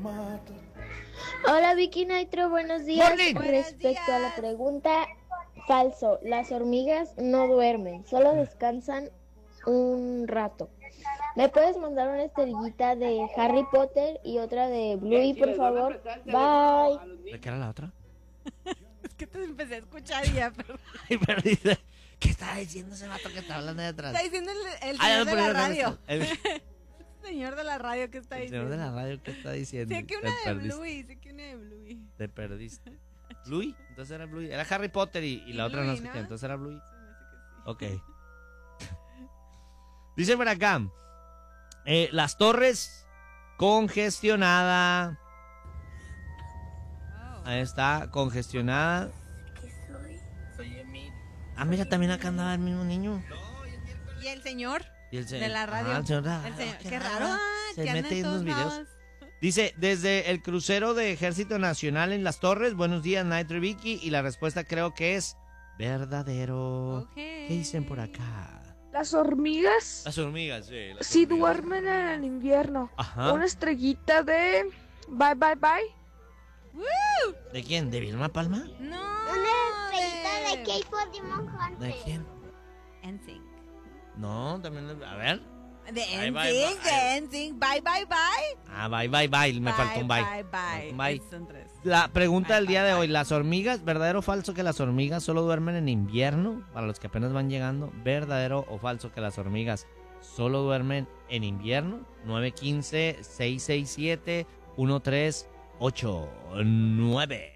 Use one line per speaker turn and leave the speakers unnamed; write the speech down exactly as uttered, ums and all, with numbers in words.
Hola Vicky Nitro, buenos días.
Morning.
Respecto
Buenos
a la
días.
pregunta, falso, las hormigas no duermen, solo descansan un rato. ¿Me puedes mandar una estrellita de Harry Potter y otra de Bluey, por favor? Bye.
¿De qué era la otra?
Es que te empecé a escuchar y ya, pero...
Ay, pero dice, ¿qué está diciendo ese vato que está hablando de atrás?
Está diciendo el, el
Ah, ya
señor
lo
de la
ponieron en
radio.
esto. El,
El señor de la radio que está
el
diciendo.
señor de la radio, ¿qué está diciendo?
Sé que
Te
una de
perdiste.
Bluey, sé que una de Bluey.
Te perdiste. ¿Bluey? Entonces era Bluey. Era Harry Potter y, y
Y
la otra no
Bluey,
sé
¿no?
qué. Entonces era Bluey.
Se me hace que sí.
Ok. Dice por acá. eh, Las Torres congestionada.
Oh.
Ahí está, congestionada. Ah, mira, también acá andaba el mismo niño.
¿Y el señor?
Y el se-
De la radio.
Ah, el señor de la
El
radio.
señor-
Qué
Qué
raro.
raro, ah,
Se
que anda
mete en
todos
unos videos.
lados.
Dice, desde el crucero de Ejército Nacional en Las Torres, buenos días, Nitro y Vicky. Y la respuesta creo que es verdadero.
Ok.
¿Qué dicen por acá?
Las hormigas
Las hormigas, sí. Las
sí
hormigas.
duermen en el invierno.
Ajá.
Una estrellita de Bye Bye Bye.
¡Woo!
¿De quién? ¿De Vilma Palma?
No.
Una estrellita de K-pop Demon Hunter.
¿De quién?
N Sync.
No, también. A ver.
De
Bye,
N
bye,
Sync,
bye.
de N Sync. Bye, bye, bye.
Ah, bye, bye, bye. Me faltó un bye.
Bye,
Me
bye.
faltó un bye.
Son tres.
La pregunta
Bye,
del día
bye,
de
bye.
hoy, ¿las hormigas, verdadero o falso que las hormigas solo duermen en invierno? Para los que apenas van llegando, ¿verdadero o falso que las hormigas solo duermen en invierno? nueve uno cinco, seis seis siete, uno tres ocho nueve